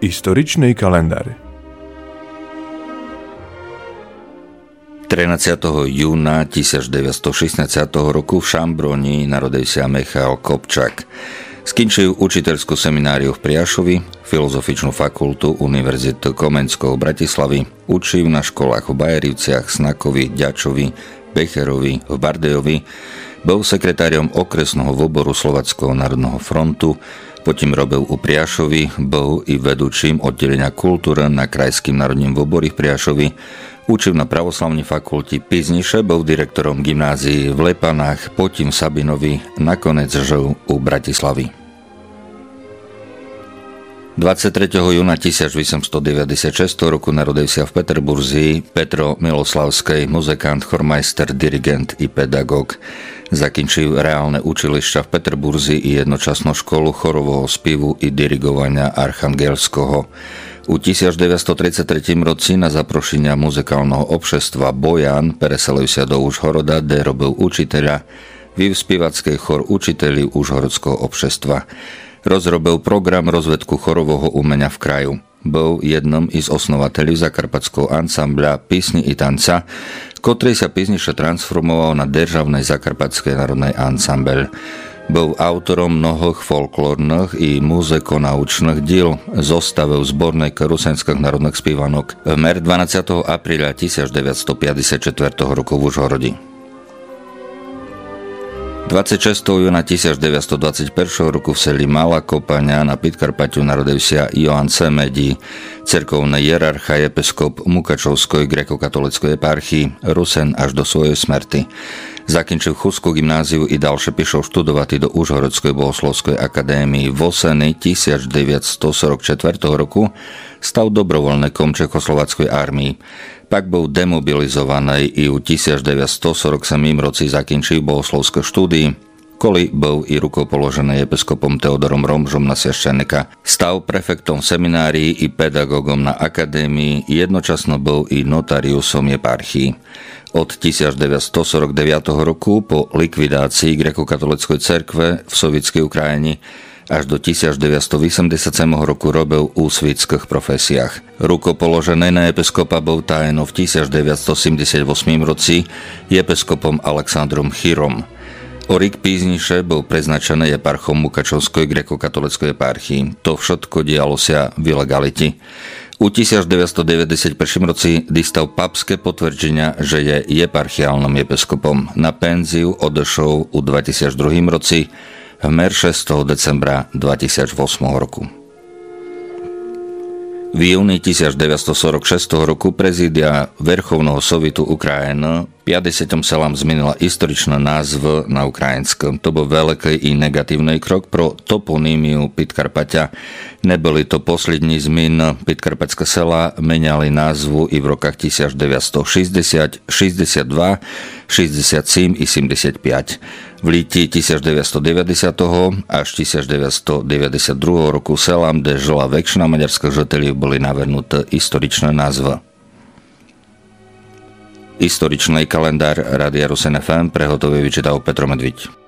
Историчный календар. 13. júna 1960 roku v Šambroni narodil sa Michal Kopčak. Skončil učiteľskú semináriu v Priašovi, filozofičnú fakultu Univerzitu Komenského v Bratislavy, učil na školách v Bajerivciach, Snakovi, Ďačovi, Becherovi, v Bardejovi, bol sekretáriom okresného výboru Slováckého národného frontu, potom robil u Priašovi, bol i vedúčim oddelenia kultúry na Krajským národním výbore v Priašovi, učil na pravoslavnej fakulte, pízniše bol direktorom gymnázií v Lepanách, potom v Sabinovi, nakoniec žil u Bratislavy. 23. júna 1896 roku narodil sa v Peterburzii Petro Miloslavský, muzikant, chormajster, dirigent i pedagóg. Zakončil reálne učilišťa v Peterburzii i jednočasnú školu chorového spievu i dirigovania Archangelského. U 1933 roci na zaprošenia muzikálneho obšestva Bojan preselil sa do Užhoroda, kde robil učiteľa, viv spievacký chor učiteľi Užhorodského obšestva. Rozrobil program rozvedku chorového umenia v kraju. Bol jednom z osnovateľov zakarpatského ansambľa Písni i tanca, ktorý sa písniše transformoval na Državnej zakarpatskej národnej ansambel. Bol autorom mnohých folklórnych i muzikonaučných diel, zostavil zbornej rusenských národných spievanok. Vmer 12. apríla 1954 roku v Užhorodi. 26. júna 1921 roku v seli Malá Kopaňa na Podkarpatiu narodil sa Johan Semedí, cerkovný hierarcha, episkop Mukačovskej grékokatolíckej eparchii, Rusen až do svojej smrti. Zakončil Chustskú gymnáziu i ďalšie pišol študovať do Užhorodskej bohoslovskej akadémii. V oseni 1944 roku stal dobrovoľníkom Čechoslováckej armii. Pak bol demobilizovaný i u 1947 roci zakončil bohoslovské štúdii, koli bol i rukopoložený episkopom Teodorom Romžom na sveštenika. Stal prefektom seminárií i pedagógom na akadémii, jednočasno bol i notariusom eparchii. Od 1949 roku po likvidácii grékokatolíckej cerkve v sovietskej Ukrajine až do 1987 roku robil u svíckých profesiách. Rukopoložený na episkopa bol tajeno v 1978 roci episkopom Alexandrom Chirom. O rok pízniše bol preznačený eparchom Mukačovskej grékokatolíckej eparchii. To všetko dialo sa v ilegalite. U 1991 roci dostal papské potvrdenia, že je eparchiálnym episkopom. Na penziu odošol u 2002 roci v mer 6. decembra 2008 roku. V júni 1946 roku prezídia Verchovného sovitu Ukrajiny 50 selám zmenila historičná názv na ukrajinskom. To bol veľký i negatívny krok pro toponímiu Podkarpatia. Neboli to poslední zmeny. Podkarpatské selá menali názvu i v rokách 1960, 62, 67 i 75. V líti 1990 až 1992 roku selám, kde žila väčšina maďarských žiteľov, boli navrhnuté historičné názvy. Historičný kalendár Rádia Rusen FM prehotovil vyčítal Petro Medviť.